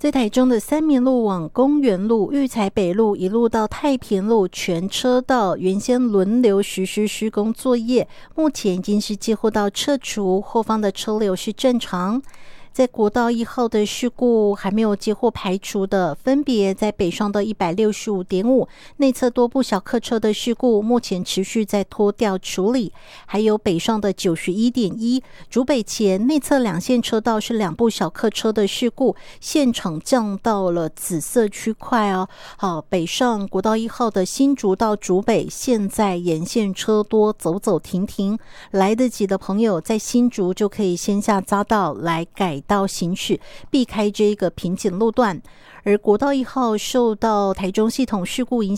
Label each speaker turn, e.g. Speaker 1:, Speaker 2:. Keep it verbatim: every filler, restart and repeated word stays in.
Speaker 1: 在台中的三民路往公园路、育才北路一路到太平路，全车道原先轮流实施施工作业，目前已经是几乎到撤除，后方的车流是正常。在国道一号的事故还没有接获排除的，分别在北上的 一百六十五点五 内侧多部小客车的事故，目前持续在拖吊处理，还有北上的 九十一点一 竹北前内侧两线车道是两部小客车的事故，现场降到了紫色区块哦。好，北上国道一号的新竹到竹北，现在沿线车多，走走停停，来得及的朋友在新竹就可以先下匝道来改道行驶，避开这个瓶颈路段。而国道一号受到台中系统事故影